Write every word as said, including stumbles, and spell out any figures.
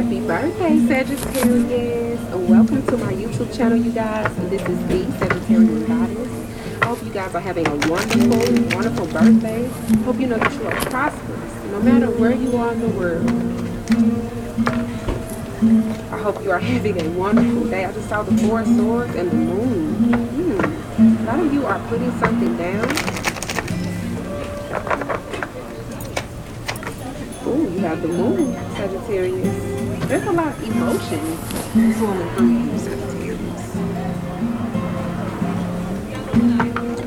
Happy birthday, Sagittarius. Welcome to my YouTube channel, you guys. This is the Sagittarian Goddess. I hope you guys are having a wonderful, wonderful birthday. Hope you know that you are prosperous, no matter where you are in the world. I hope you are having a wonderful day. I just saw the Four of Swords and the Moon. Hmm. A lot of you are putting something down. Ooh, you have the Moon, Sagittarius. There's a lot of emotions flowing through you,